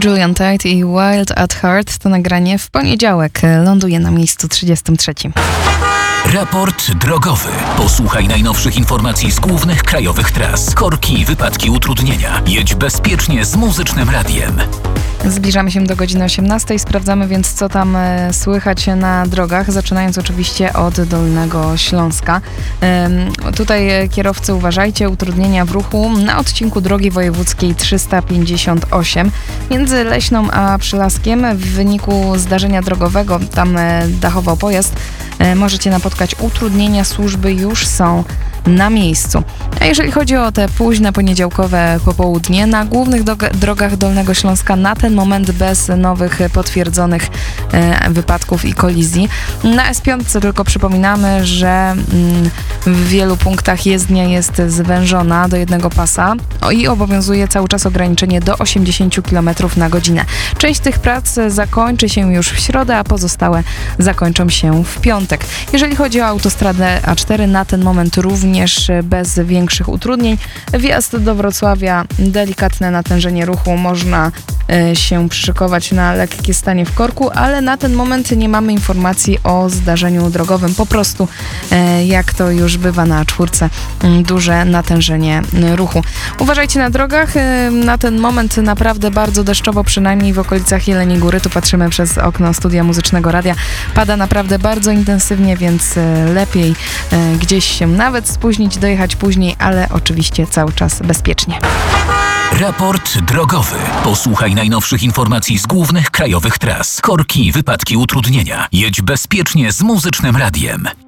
Julian Tate i Wild at Heart to nagranie w poniedziałek ląduje na miejscu 33. Raport drogowy. Posłuchaj najnowszych informacji z głównych krajowych tras. Korki, wypadki, utrudnienia. Jedź bezpiecznie z Muzycznym Radiem. Zbliżamy się do godziny 18. Sprawdzamy więc, co tam słychać na drogach, zaczynając oczywiście od Dolnego Śląska. Tutaj kierowcy uważajcie, utrudnienia w ruchu na odcinku drogi wojewódzkiej 358 między Leśną a Przylaskiem. W wyniku zdarzenia drogowego tam dachował pojazd. Możecie napotkać utrudnienia, służby już są na miejscu. A jeżeli chodzi o te późne poniedziałkowe popołudnie, na głównych drogach Dolnego Śląska na ten moment bez nowych potwierdzonych wypadków i kolizji. Na S5 tylko przypominamy, że w wielu punktach jezdnia jest zwężona do jednego pasa i obowiązuje cały czas ograniczenie do 80 km na godzinę. Część tych prac zakończy się już w środę, a pozostałe zakończą się w piątek. Jeżeli chodzi o autostradę A4, na ten moment również bez większych utrudnień. Wjazd do Wrocławia, delikatne natężenie ruchu, można się przyszykować na lekkie stanie w korku, ale na ten moment nie mamy informacji o zdarzeniu drogowym. Po prostu, jak to już bywa na A4, duże natężenie ruchu. Uważajcie na drogach. Na ten moment naprawdę bardzo deszczowo, przynajmniej w okolicach Jeleniej Góry. Tu patrzymy przez okno studia Muzycznego Radia. Pada naprawdę bardzo intensywnie, więc lepiej gdzieś się nawet spóźnić, dojechać później, ale oczywiście cały czas bezpiecznie. Raport drogowy. Posłuchaj najnowszych informacji z głównych krajowych tras. Korki, wypadki, utrudnienia. Jedź bezpiecznie z Muzycznym Radiem.